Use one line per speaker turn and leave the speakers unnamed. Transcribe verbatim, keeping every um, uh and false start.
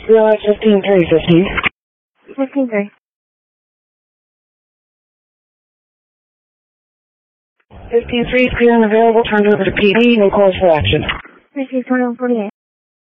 Realize fifteen three, fifteen.
fifteen three.
fifteen three is clear and available. Turned over to P D. No calls for action.
Receive twenty-one forty-eight.